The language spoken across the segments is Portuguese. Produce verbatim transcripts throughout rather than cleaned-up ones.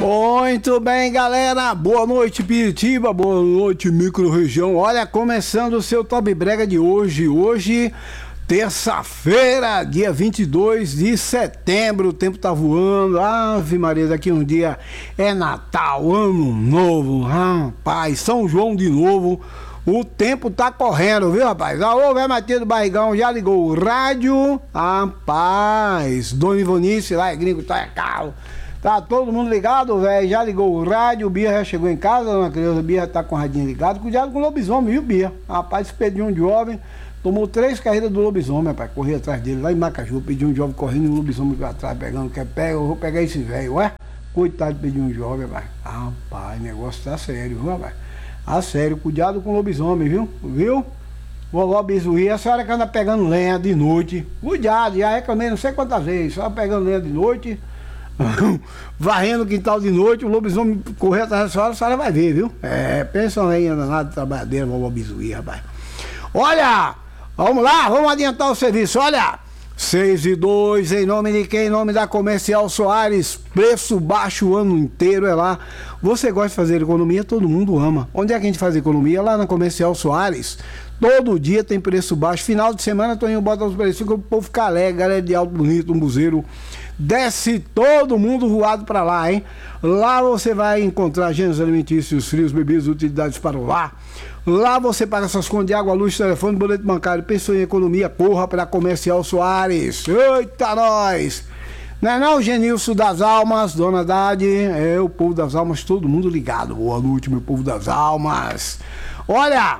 Muito bem, galera. Boa noite, Piritiba. Boa noite, micro-região. Olha, começando o seu Top Brega de hoje. Hoje, terça-feira, dia vinte e dois de setembro. O tempo tá voando. Ave Maria, daqui um dia é Natal, Ano Novo. Rapaz, São João de novo. O tempo tá correndo, viu, rapaz? Alô, velho Matias do Barrigão, já ligou o rádio? Rapaz, Dona Ivonice lá é gringo, tá é calo. Tá todo mundo ligado, velho? Já ligou o rádio, o Bia já chegou em casa, dona Creuza, o Bia tá com o radinho ligado. Cuidado com o lobisomem, viu, Bia? Rapaz, pediu um jovem, tomou três corridas do lobisomem, rapaz, corri atrás dele lá em Macaju, pediu um jovem correndo e o lobisomem atrás pegando, quer pega, eu vou pegar esse velho, ué? Coitado, pediu um jovem, rapaz. Rapaz, o negócio tá sério, viu, rapaz? Ah, sério, cuidado com o lobisomem, viu? Viu? Vovó Bizuí, a senhora que anda pegando lenha de noite. Cuidado, já reclamei não sei quantas vezes, só pegando lenha de noite, varrendo o quintal de noite, o lobisomem correr atrás da senhora, a senhora vai ver, viu? É, pensa aí, anda nada de trabalhadeira, vovó Bizuí, rapaz. Olha, vamos lá, vamos adiantar o serviço, olha. seis e dois, em nome de quem? Em nome da Comercial Soares, preço baixo o ano inteiro, é lá. Você gosta de fazer economia, todo mundo ama. Onde é que a gente faz economia? Lá na Comercial Soares. Todo dia tem preço baixo. Final de semana, Toninho bota os preços, o povo fica alegre, galera de Alto Bonito, um buzeiro. Desce todo mundo voado pra lá, hein? Lá você vai encontrar gêneros alimentícios, frios, bebidas, utilidades para o lar. Lá você paga suas contas de água, luz, telefone, boleto bancário. Pensou em economia, corra para Comercial Soares. Eita, nós! Não é não, Genilson das Almas, Dona Dade, é o povo das almas, todo mundo ligado. Boa noite, meu povo das almas. Olha,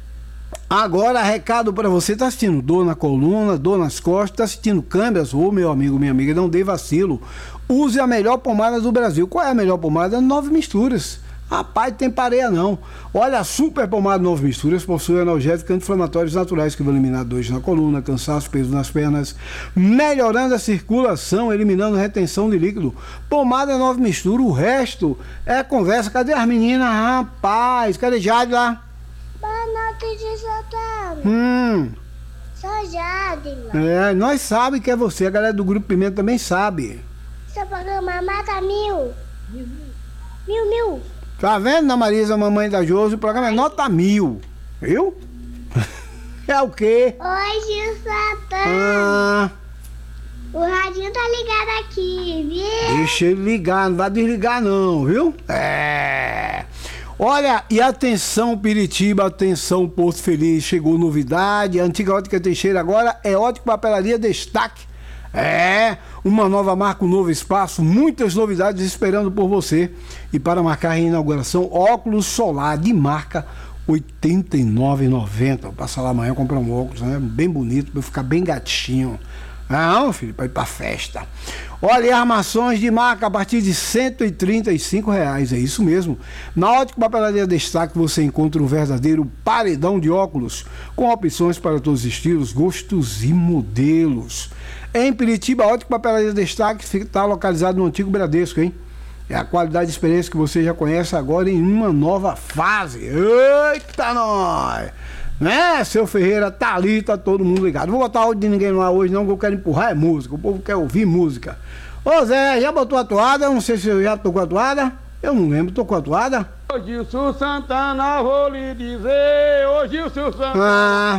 agora recado para você, tá assistindo dor na coluna, dor nas costas, tá assistindo câmeras, ô meu amigo, minha amiga, não dê vacilo. Use a melhor pomada do Brasil. Qual é a melhor pomada? Nove Misturas. Rapaz, tem pareia não. Olha, a super pomada Nove Misturas possui analgésicos anti-inflamatórios naturais que vão eliminar dores na coluna, cansaço, peso nas pernas, melhorando a circulação, eliminando retenção de líquido. Pomada Nove Misturas, o resto é conversa. Cadê as meninas? Rapaz, cadê Jade lá? Boa noite, Santana. Hum. Sou Jade. É, nós sabemos que é você, a galera do Grupo Pimenta também sabe. Seu programa mata mil. Mil, mil. Tá vendo, Ana Marisa, mamãe da Josi? O programa é nota mil. Viu? É o quê? Oi, Gil Santana. Ah, O radinho tá ligado aqui, viu? deixa ele ligar, não vai desligar não, viu? É. Olha, e atenção Piritiba, atenção Porto Feliz, chegou novidade, a antiga Ótica Teixeira agora é Ótica Papelaria Destaque. É, uma nova marca, um novo espaço, muitas novidades esperando por você. E para marcar a inauguração, óculos solar de marca oitenta e nove reais e noventa centavos. Passa lá amanhã comprar um óculos, né? Bem bonito, para ficar bem gatinho. Não, filho, para ir para festa. Olha, e armações de marca a partir de cento e trinta e cinco reais, é isso mesmo. Na Ótica Papelaria Destaque você encontra um verdadeiro paredão de óculos, com opções para todos os estilos, gostos e modelos. Em Piritiba, a Ótica Papelaria Destaque está localizado no antigo Bradesco, hein? É a qualidade e experiência que você já conhece agora em uma nova fase. Eita, nós! Né, seu Ferreira, tá ali, tá todo mundo ligado. Não vou botar áudio de ninguém lá hoje não, que eu quero empurrar é música. O povo quer ouvir música. Ô Zé, já botou a toada? Não sei se eu já tô com a toada. Eu não lembro, tô com a toada. Ô Gilson Santana, vou lhe dizer, ô Gilson Santana. Ah,